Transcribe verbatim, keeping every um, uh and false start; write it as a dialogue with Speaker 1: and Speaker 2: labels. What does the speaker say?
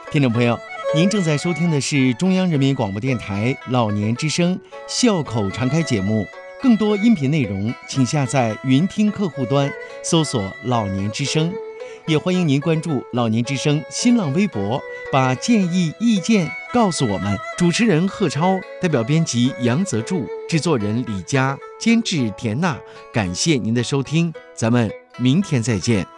Speaker 1: 听众朋友，您正在收听的是中央人民广播电台老年之声笑口常开节目。更多音频内容，请下载云听客户端，搜索“老年之声”。也欢迎您关注“老年之声”新浪微博，把建议、意见告诉我们。主持人贺超，代表编辑杨泽柱，制作人李佳，监制田娜。感谢您的收听，咱们明天再见。